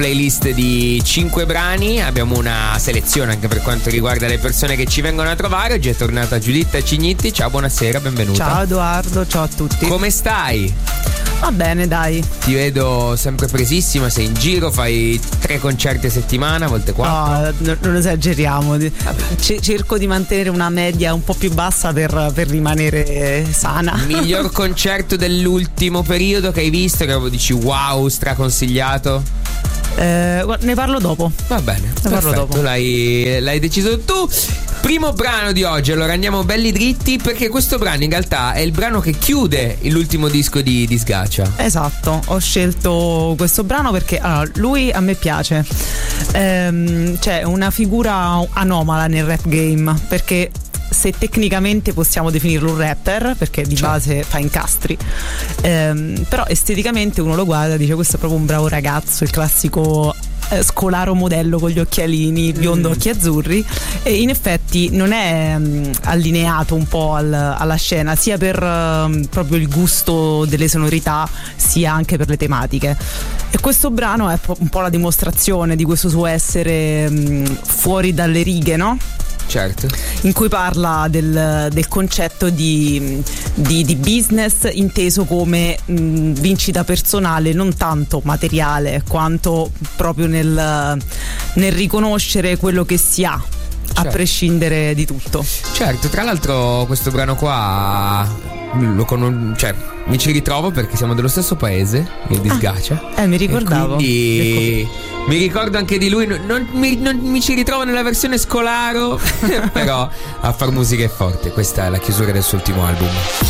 playlist di 5 brani. Abbiamo una selezione anche per quanto riguarda le persone che ci vengono a trovare. Oggi è tornata Giulietta Cignitti. Ciao, buonasera, benvenuta. Ciao Edoardo, ciao a tutti. Come stai? Va bene, dai. Ti vedo sempre presissima, sei in giro, fai 3 concerti a settimana, a volte 4. No, non esageriamo. Cerco di mantenere una media un po' più bassa per rimanere sana. Miglior concerto dell'ultimo periodo che hai visto, che proprio dici wow, straconsigliato? Ne parlo dopo. Va bene, ne parlo dopo. L'hai deciso tu. Primo brano di oggi, allora andiamo belli dritti, perché questo brano in realtà è il brano che chiude l'ultimo disco di Sgacia. Esatto, ho scelto questo brano perché lui a me piace. C'è una figura anomala nel rap game, perché se tecnicamente possiamo definirlo un rapper, perché di base fa incastri, però esteticamente uno lo guarda e dice questo è proprio un bravo ragazzo, il classico scolaro modello con gli occhialini, biondo, occhi azzurri, e in effetti non è allineato un po' alla scena, sia per proprio il gusto delle sonorità, sia anche per le tematiche. E questo brano è un po' la dimostrazione di questo suo essere fuori dalle righe, no? Certo. In cui parla del concetto di business inteso come vincita personale, non tanto materiale quanto proprio nel riconoscere quello che si ha, a prescindere di tutto. Certo, tra l'altro questo brano qua mi ci ritrovo perché siamo dello stesso paese, il di Sgacia. Mi ricordavo. Quindi mi ricordo anche di lui. Non mi ci ritrovo nella versione scolaro, però a far musica è forte. Questa è la chiusura del suo ultimo album.